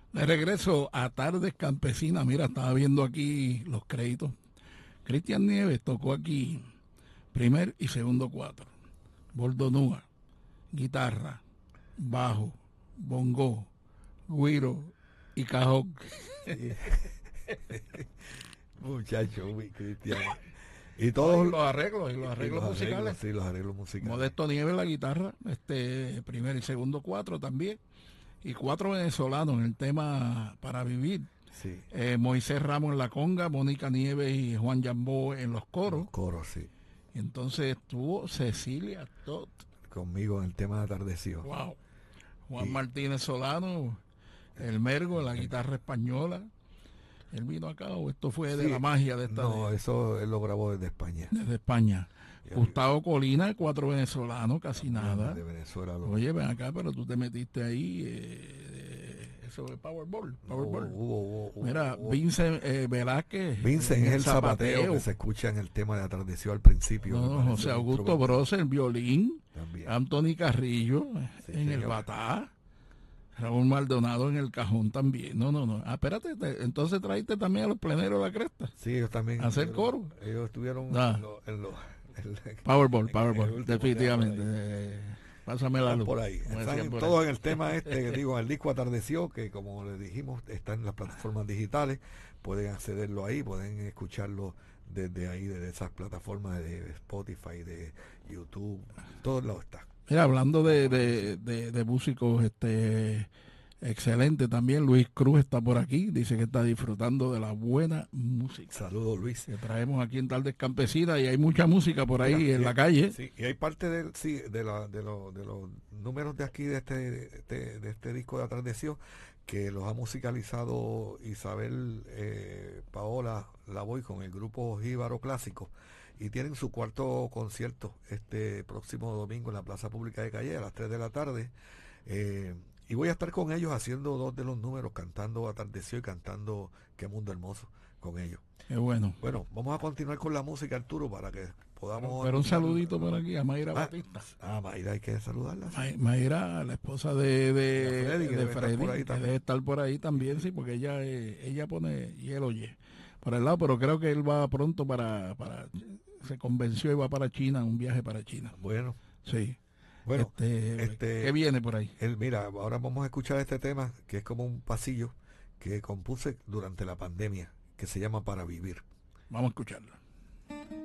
De regreso a Tardes Campesinas, mira, estaba viendo aquí los créditos. Cristian Nieves tocó aquí primer y segundo cuatro. Bordonúa, guitarra, bajo, bongo, güiro y cajón. Sí. Muchacho, muy cristiano. Y No, todos y los y arreglos los musicales. arreglos, sí, los arreglos musicales. Modesto Nieves la guitarra, primer y segundo cuatro también. Y cuatro venezolanos en el tema Para Vivir. Sí, Moisés Ramos en la conga, Mónica Nieves y Juan Yambó en los coros. los coros, sí. Y entonces estuvo Cecilia Todd. Conmigo en el tema de Atardeció. Wow. Juan Y Martínez Solano, el Mergo, la guitarra española. Él vino acá, o esto fue de sí, la magia de esta no, eso él lo grabó desde España. desde España. Y Gustavo Colina, cuatro venezolanos, casi también nada. de Venezuela. Oye, ven acá, pero tú te metiste ahí. Eso es Powerball. Powerball. Mira, Vincent Velázquez. Vincent en es el zapateo que se escucha en el tema de Atardeció al principio. No, me parece José un Augusto instrumento Bros en violín. también. Anthony Carrillo Sí, en el señor. batá. Raúl Maldonado en el cajón también. No, no, no. Ah, espérate, entonces traíste también a los pleneros de la cresta. Sí, ellos también. ¿A hacer coro? Ellos estuvieron Ah. Powerball, en Powerball, el último definitivamente. teatro ahí. Pásame la Están luz. por ahí. como Están decían por todos ahí. en el tema que digo, en el disco Atardeció, que como les dijimos, está en las plataformas digitales. Pueden accederlo ahí, pueden escucharlo desde ahí, desde esas plataformas de Spotify, de YouTube, todos lados está. Mira, hablando de músicos, excelente también, Luis Cruz está por aquí, dice que está disfrutando de la buena música Saludos, Luis. que traemos aquí en Tardes Campesinas y hay mucha música por ahí Mira, en la calle. Sí, y hay parte de los números de aquí, de este disco de Atardeció, que los ha musicalizado Isabel Paola Lavoy con el grupo Jíbaro Clásico. Y tienen su cuarto concierto este próximo domingo en la Plaza Pública de Calle a las 3 de la tarde. Y voy a estar con ellos haciendo dos de los números, cantando Atardeció y cantando Qué Mundo Hermoso con ellos. Qué bueno. Bueno, vamos a continuar con la música, Arturo, para que podamos... Pero un escuchar- saludito por aquí a Mayra Batista. Mayra, hay que saludarla. Sí. Mayra, la esposa De Freddy, que debe estar por ahí que también. debe estar por ahí también, sí, porque ella pone y él oye por el lado, pero creo que él va pronto se convenció y va para China, un viaje para China. Bueno, Sí. bueno, ¿Qué viene por ahí? mira, ahora vamos a escuchar este tema que es como un pasillo que compuse durante la pandemia, que se llama Para Vivir. Vamos a escucharlo.